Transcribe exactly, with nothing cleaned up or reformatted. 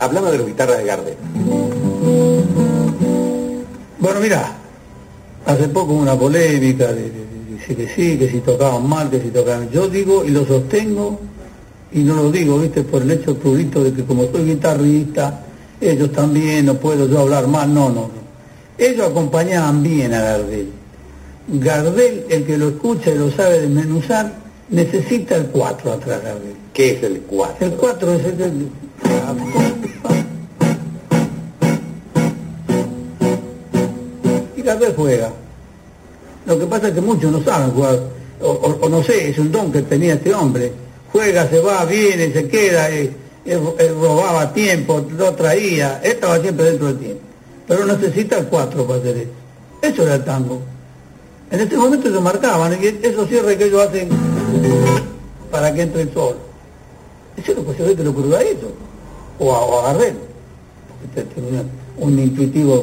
Hablame de los guitarras de Gardel. Bueno, mirá, hace poco hubo una polémica de, de, de decir que sí, que si tocaban mal, que si tocaban... Yo digo y lo sostengo, y no lo digo, viste, por el hecho prurito de que como soy guitarrista, ellos también, no puedo yo hablar mal, no, no, no. Ellos acompañaban bien a Gardel. Gardel, el que lo escucha y lo sabe desmenuzar, necesita el cuatro atrás de Gardel. ¿Qué es el cuatro? El cuatro es el... el y Gardel juega. Lo que pasa es que muchos no saben jugar, o, o, o no sé, es un don que tenía este hombre. Juega, se va, viene, se queda, eh, él, él robaba tiempo, lo traía, él estaba siempre dentro del tiempo. Pero necesita el cuatro para hacer eso. Eso era el tango. En este momento se marcaban, y esos cierres que ellos hacen para que entre el sol. Eso es lo que se ve que lo ocurrió a eso, o a, o a Gardel, porque tenía un intuitivo